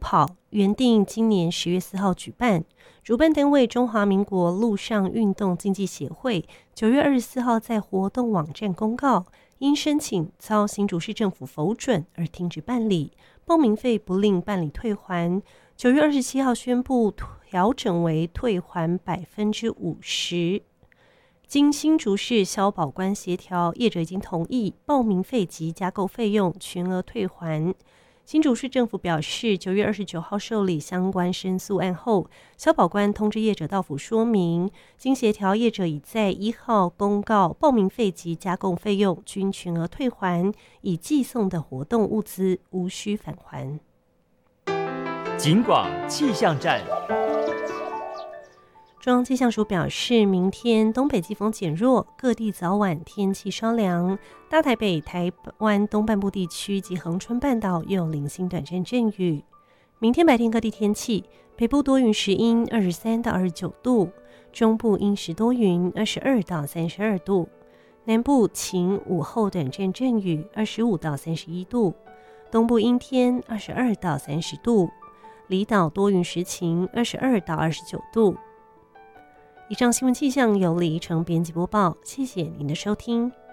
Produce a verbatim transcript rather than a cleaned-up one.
跑原定今年十月四号举办，主办单位中华民国陆上运动竞技协会九月二十四号在活动网站公告，因申请遭新竹市政府否准而停止办理，报名费不另办理退还。九月二十七号宣布调整为退还百分之五十。经新竹市消保官协调，业者已经同意报名费及加购费用全额退还。新竹市政府表示，九月二十九号受理相关申诉案后，消保官通知业者到府说明，经协调，业者已在一号公告报名费及加购费用均全额退还，已寄送的活动物资无需返还。 警广气象站。 中央气象署表示，明天东北季风减弱，各地早晚天气稍凉，大台北、台湾东半部地区及恒春半岛又有零星短暂阵雨。明天白天各地天气，北部多云时阴，二十三到二十九度；中部阴时多云，二十二到三十二度；南部晴，午后短暂阵雨，二十五到三十一度；东部阴天，二十二到三十度；离岛多云时晴，二十二到二十九度。以上新闻气象由李怡成编辑播报，谢谢您的收听。